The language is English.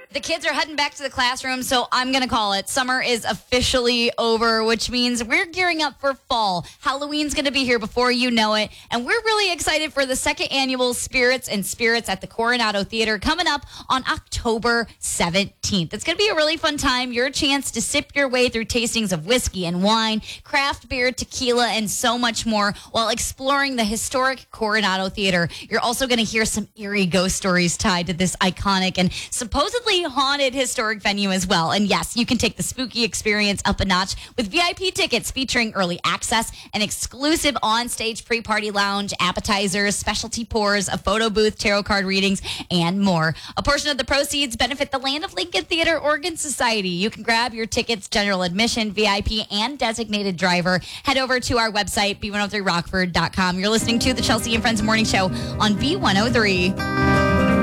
The kids are heading back to the classroom, so I'm going to call it. Summer is officially over, which means we're gearing up for fall. Halloween's going to be here before you know it, and we're really excited for the second annual Spirits and Spirits at the Coronado Theater coming up on October 17th. It's going to be a really fun time. Your chance to sip your way through tastings of whiskey and wine, craft beer, tequila, and so much more while exploring the historic Coronado Theater. You're also going to hear some eerie ghost stories tied to this iconic and supposedly haunted historic venue as well. And yes, you can take the spooky experience up a notch with VIP tickets featuring early access, an exclusive on-stage pre-party lounge, appetizers, specialty pours, a photo booth, tarot card readings, and more. A portion of the proceeds benefit the Land of Lincoln Theater Organ Society. You can grab your tickets, general admission, VIP, and designated driver. Head over to our website, b103rockford.com. You're listening to the Chelsea and Friends Morning Show on B103.